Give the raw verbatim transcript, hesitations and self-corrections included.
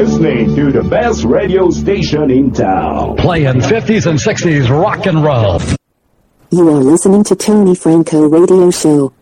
listening to the best radio station in town. Playing fifties and sixties rock and roll. You are listening to Tony Franco Radio Show.